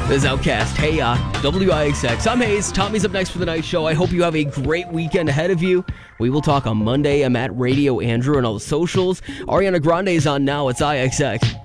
This is Outcast. Hey, WIXX. I'm Hayes. Tommy's up next for the night show. I hope you have a great weekend ahead of you. We will talk on Monday. I'm at Radio Andrew and all the socials. Ariana Grande is on now. It's IXX.